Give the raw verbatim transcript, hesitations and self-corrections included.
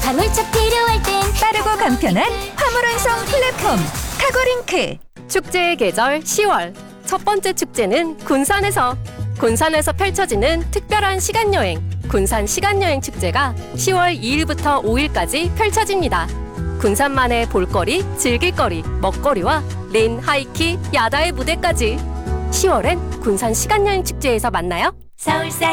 화물차 필요할 땐 빠르고 간편한 화물 운송 플랫폼 카고링크. 축제의 계절 시월 첫 번째 축제는 군산에서 군산에서 펼쳐지는 특별한 시간여행 군산 시간여행 축제가 시월 이일부터 오일까지 펼쳐집니다. 군산만의 볼거리, 즐길거리, 먹거리와 린, 하이키, 야다의 무대까지 시월엔 군산 시간여행 축제에서 만나요. 서울살